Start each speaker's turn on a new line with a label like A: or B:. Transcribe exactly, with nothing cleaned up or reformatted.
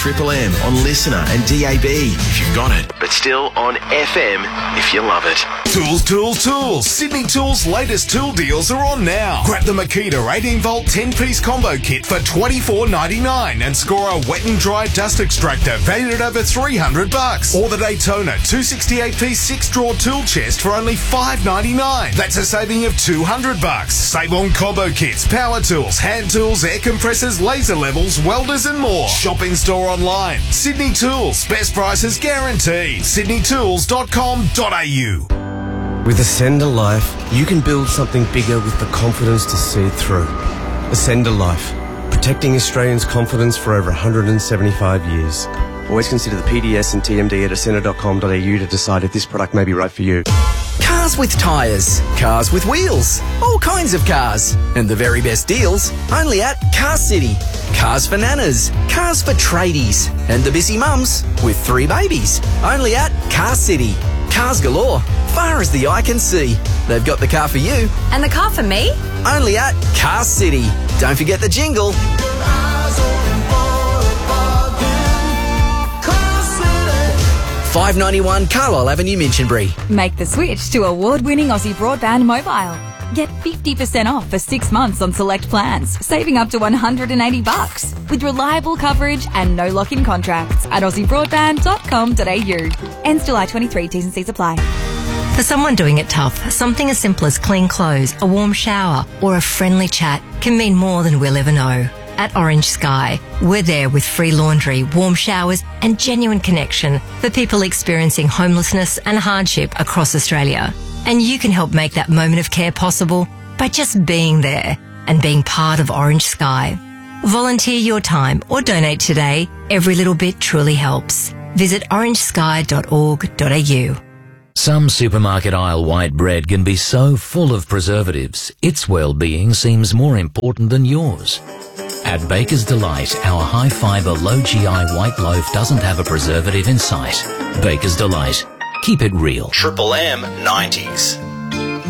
A: Triple M on Listener and D A B if you've got it, but still on F M if you love it.
B: Tools, tools, tools. Sydney Tools' latest tool deals are on now. Grab the Makita eighteen volt ten piece combo kit for twenty-four ninety-nine and score a wet and dry dust extractor valued at over three hundred bucks. Or the Daytona two sixty-eight piece six drawer tool chest for only five ninety-nine. That's a saving of two hundred bucks. Save on combo kits, power tools, hand tools, air compressors, laser levels, welders and more. Shop in store online. Sydney Tools. Best prices guaranteed. sydney tools dot com dot a u.
C: With Ascender Life, you can build something bigger with the confidence to see it through. Ascender Life, protecting Australians' confidence for over one hundred seventy-five years. Always consider the P D S and T M D at ascender dot com dot a u to decide if this product may be right for you.
D: Cars with tyres, cars with wheels, all kinds of cars. And the very best deals, only at Car City. Cars for nanas, cars for tradies, and the busy mums with three babies. Only at Car City. Cars galore, far as the eye can see. They've got the car for you.
E: And the car for me?
D: Only at Car City. Don't forget the jingle. five ninety-one Carlisle Avenue, Minchinbury.
F: Make the switch to award-winning Aussie Broadband Mobile. Get fifty percent off for six months on select plans, saving up to one hundred eighty bucks with reliable coverage and no lock-in contracts at aussie broadband dot com dot a u. Ends July twenty-third. T's and C's apply.
G: For someone doing it tough, something as simple as clean clothes, a warm shower, or a friendly chat can mean more than we'll ever know. At Orange Sky, we're there with free laundry, warm showers, and genuine connection for people experiencing homelessness and hardship across Australia. And you can help make that moment of care possible by just being there and being part of Orange Sky. Volunteer your time or donate today. Every little bit truly helps. Visit orange sky dot org dot a u.
H: Some supermarket aisle white bread can be so full of preservatives, its well-being seems more important than yours. At Baker's Delight, our high-fibre, low-G I white loaf doesn't have a preservative in sight. Baker's Delight. Keep it real.
A: Triple M nineties.